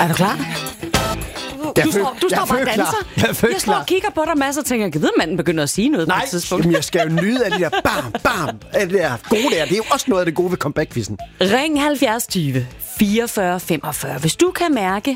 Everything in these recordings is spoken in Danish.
Er du klar? Du står bare og danser. Jeg står og kigger på dig, Mads, og tænker, jeg ved, manden begynder at sige noget på et tidspunkt. Nej, jeg skal jo nyde af de der bam, af det der gode der. Det er jo også noget af det gode ved comeback-quizzen. Ring 70 20 44 45, hvis du kan mærke,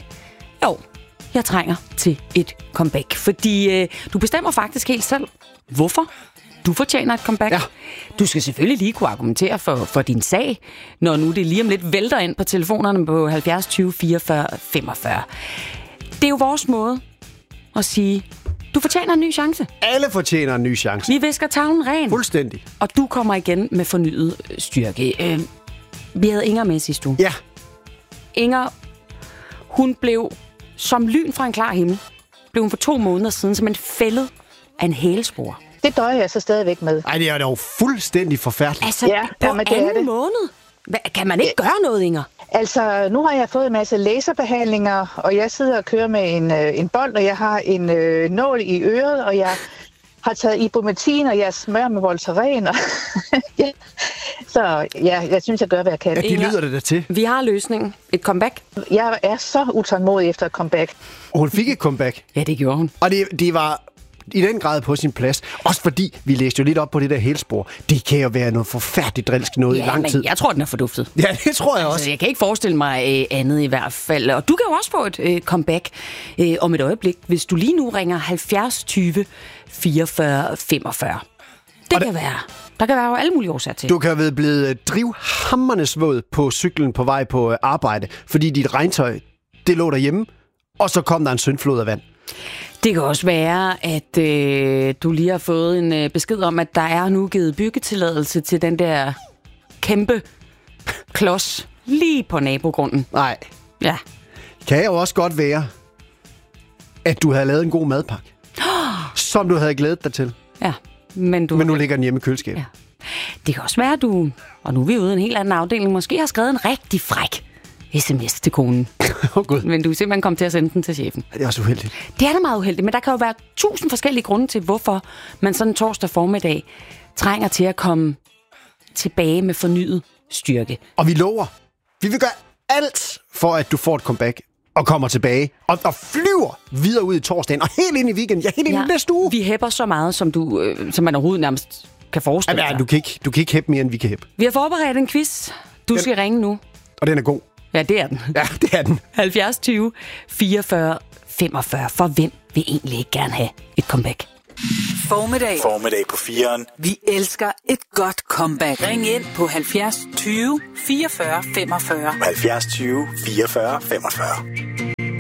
jeg trænger til et comeback. Fordi du bestemmer faktisk helt selv, hvorfor du fortjener et comeback. Ja. Du skal selvfølgelig lige kunne argumentere for din sag, når nu det lige om lidt vælter ind på telefonerne på 70 20 44 45. Det er jo vores måde at sige, du fortjener en ny chance. Alle fortjener en ny chance. Vi visker tavlen ren. Fuldstændig. Og du kommer igen med fornyet styrke. Vi havde Inger med sidste uge. Ja. Inger, hun blev som lyn fra en klar himmel. Blev hun for 2 måneder siden som en fældet af en hælspor. Det døjer jeg så stadigvæk med. Ej, det er jo fuldstændig forfærdeligt. Altså, på anden måned? Kan man ikke gøre noget, Inger? Altså, nu har jeg fået en masse laserbehandlinger, og jeg sidder og kører med en bold, og jeg har en nål i øret, og jeg har taget ibuprofen, og jeg smører med Voltaren. Ja. Så ja, jeg synes, jeg gør, hvad jeg kan. Ja, det lyder det da til. Vi har løsningen. Et comeback. Jeg er så utålmodig efter et comeback. Og hun fik et comeback. Ja, det gjorde hun. Og det var i den grad på sin plads. Også fordi, vi læste jo lidt op på det der hælspor. Det kan jo være noget forfærdeligt drilsk noget i lang tid. Jeg tror, den er forduftet. Ja, det tror jeg også. Altså, jeg kan ikke forestille mig andet i hvert fald. Og du kan jo også få et comeback om et øjeblik, hvis du lige nu ringer 70 20 44 45. Det kan være. Der kan være jo alle mulige årsager til. Du kan have været blevet drivhamrende svåd på cyklen på vej på arbejde, fordi dit regntøj, det lå derhjemme, og så kom der en syndflod af vand. Det kan også være, at du lige har fået en besked om, at der er nu givet byggetilladelse til den der kæmpe klods lige på nabogrunden. Nej. Ja. Kan jo også godt være, at du havde lavet en god madpakke, som du havde glædet dig til. Ja. Men nu ligger den hjemme i køleskabet. Ja. Det kan også være, at du, og nu er vi ude i en helt anden afdeling, måske har skrevet en rigtig fræk sms til konen. God. Men du er simpelthen kommet til at sende den til chefen. Det er også uheldigt. Det er da meget uheldigt, men der kan jo være 1000 forskellige grunde til, hvorfor man sådan torsdag formiddag trænger til at komme tilbage med fornyet styrke. Og vi lover, vi vil gøre alt for, at du får et comeback og kommer tilbage og flyver videre ud i torsdagen og helt ind i weekenden. Ja, helt ind i næste uge. Vi hæpper så meget, som man overhovedet nærmest kan forestille sig. Ja, du kan ikke hæppe mere, end vi kan hæppe. Vi har forberedt en quiz. Du skal ringe nu. Og den er god. Ja, det er den. Ja, det er den. 70 20 44 45. For hvem vil egentlig ikke gerne have et comeback? Formiddag på 4'eren. Vi elsker et godt comeback. Ring ind på 70 20 44 45. 70 20 44 45.